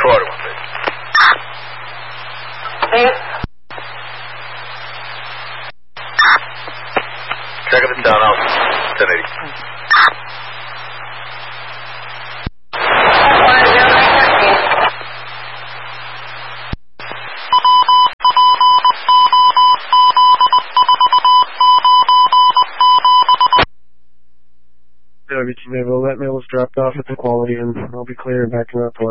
Florida one, please. Please. Check the townhouse, 1080. That mail was dropped off at the quality, and I'll be clear back in that